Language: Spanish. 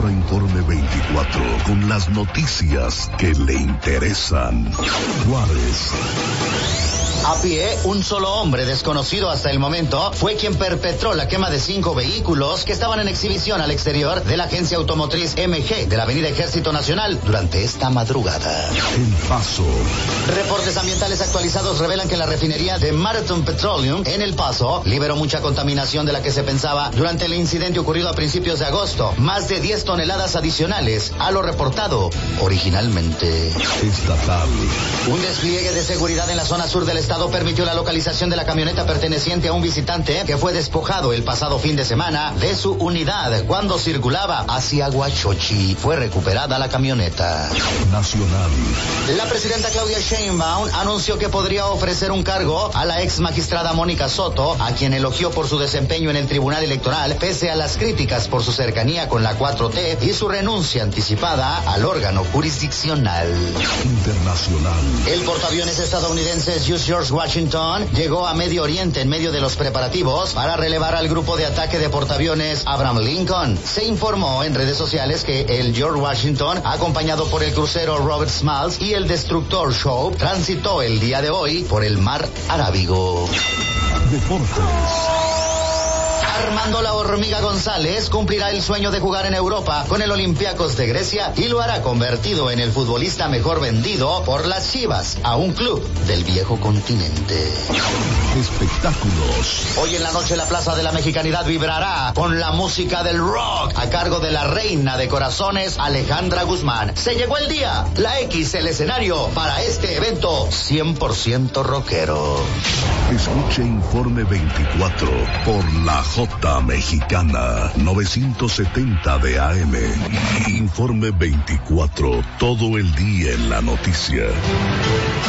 Ahora Informe 24, con las noticias que le interesan. Juárez. A pie, un solo hombre desconocido hasta el momento fue quien perpetró la quema de 5 vehículos que estaban en exhibición al exterior de la agencia automotriz MG de la Avenida Ejército Nacional durante esta madrugada. El Paso. Reportes ambientales actualizados revelan que la refinería de Marathon Petroleum en El Paso liberó mucha contaminación de la que se pensaba durante el incidente ocurrido a principios de agosto. Más de 10 toneladas adicionales a lo reportado originalmente. Estatal. Un despliegue de seguridad en la zona sur del estado permitió la localización de la camioneta perteneciente a un visitante que fue despojado el pasado fin de semana de su unidad cuando circulaba hacia Huachochi. Fue recuperada la camioneta. Nacional. La presidenta Claudia Sheinbaum anunció que podría ofrecer un cargo a la ex magistrada Mónica Soto, a quien elogió por su desempeño en el Tribunal Electoral, pese a las críticas por su cercanía con la 4T y su renuncia anticipada al órgano jurisdiccional. Internacional. El portaaviones estadounidense George Washington llegó a Medio Oriente en medio de los preparativos para relevar al grupo de ataque de portaaviones Abraham Lincoln. Se informó en redes sociales que el George Washington, acompañado por el crucero Robert Smalls y el destructor Shaw, transitó el día de hoy por el mar Arábigo. Deportes. Armando La Hormiga González cumplirá el sueño de jugar en Europa con el Olympiacos de Grecia y lo hará convertido en el futbolista mejor vendido por las Chivas a un club del viejo continente. Espectáculos. Hoy en la noche la Plaza de la Mexicanidad vibrará con la música del rock a cargo de la reina de corazones Alejandra Guzmán. Se llegó el día, la X, el escenario para este evento 100% rockero. Escuche Informe 24 por la J Mexicana 970 de AM. Informe 24, todo el día en la noticia.